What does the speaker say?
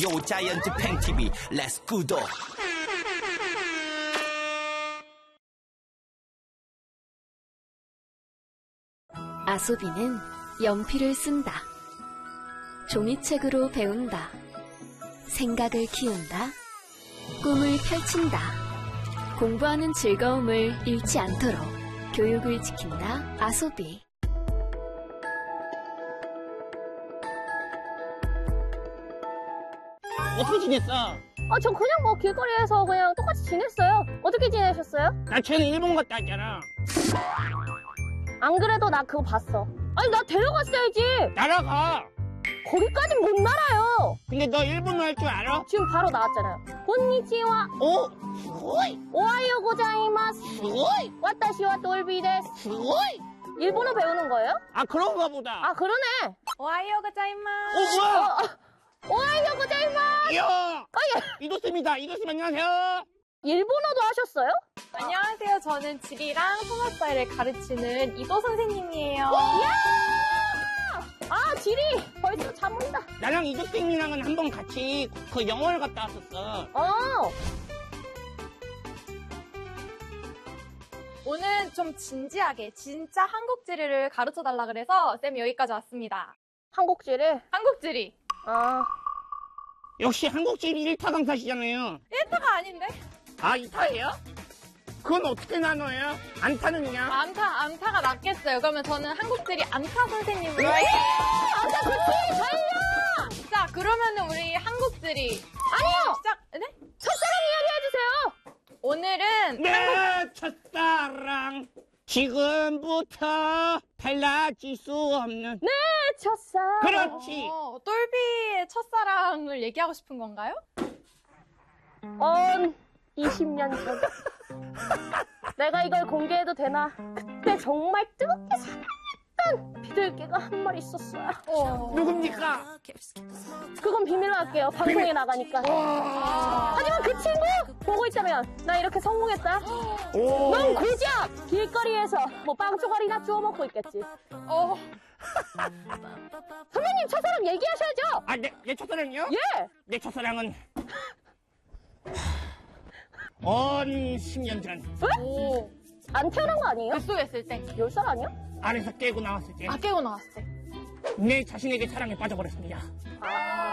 요 자이언트 팽TV 렛츠 구독. 아소비는 연필을 쓴다. 종이책으로 배운다. 생각을 키운다. 꿈을 펼친다. 공부하는 즐거움을 잃지 않도록 교육을 지킨다. 아소비. 어떻게 지냈어? 전 그냥 뭐 길거리에서 그냥 똑같이 지냈어요. 어떻게 지내셨어요? 나 쟤는 일본 갔다 왔잖아. 안 그래도 나 그거 봤어. 아니, 나 데려갔어야지. 날아가. 거기까진 못 날아요. 근데 너 일본어 할 줄 알아? 지금 바로 나왔잖아요. 곤니치와 오, 스고이, 오하요 고자이마스. 스고이, 와타시와 돌비 데스. 스고이. 일본어 배우는 거예요? 아, 그런가 보다. 아, 그러네. 오하요 고자이마스. 뭐야? 오하요 고자이마스. 이야, 이도쌤이다. 이도쌤 안녕하세요. 일본어도 하셨어요? 안녕하세요. 저는 지리랑 통합사회를 가르치는 이도 선생님이에요. 아, 지리. 벌써 잠 온다. 나랑 이도쌤이랑은 한번 같이 그 영어를 갔다 왔었어. 오늘 좀 진지하게 진짜 한국지리를 가르쳐달라 그래서 쌤 여기까지 왔습니다. 한국지리. 한국지리. 역시 한국지리 1타 강사시잖아요. 1타가 아닌데? 아, 2타예요? 그건 어떻게 나눠요? 안타는요? 안타가 낫겠어요. 그러면 저는 한국지리 안타 선생님으로 할게요. 안타 그치! 달려! 자, 그러면은 우리 한국지리. 아니요! 시작, 네? 첫사랑 이야기 해주세요. 오늘은 내 첫사랑 지금부터 달라질 수 없는 내 첫사랑. 그렇지. 똘비의 첫사랑을 얘기하고 싶은 건가요? 20년 전. 내가 이걸 공개해도 되나? 그때 정말 뜨겁게 사랑했던 비둘기가 한 마리 있었어요. 누굽니까? 그건 비밀로 할게요. 방송에 나가니까. 하지만 그 친구 보고 있다면 나 이렇게 성공했다. 넌 고작 길거리에서 뭐 빵조각이나 주워 먹고 있겠지. 선배님 첫사랑 얘기하셔야죠. 아, 내 첫사랑이요? 예. 내 첫사랑은 10년 전 안 태어난 거 아니에요? 뱃속했을 때. 10살 아니야? 안에서 깨고 나왔을 때 깨고 나왔을 때. 내 자신에게 사랑에 빠져버렸습니다.